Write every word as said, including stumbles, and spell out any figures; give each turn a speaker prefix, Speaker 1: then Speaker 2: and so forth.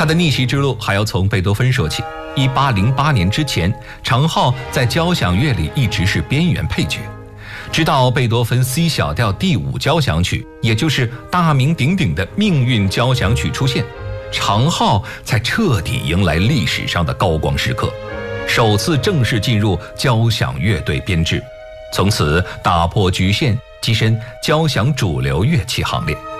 Speaker 1: 他的逆袭之路还要从贝多芬说起。一八零八年之前，长号在交响乐里一直是边缘配角，直到贝多芬 C 小调第五交响曲，也就是大名鼎鼎的命运交响曲出现，长号才彻底迎来历史上的高光时刻，首次正式进入交响乐队编制，从此打破局限，跻身交响主流乐器行列。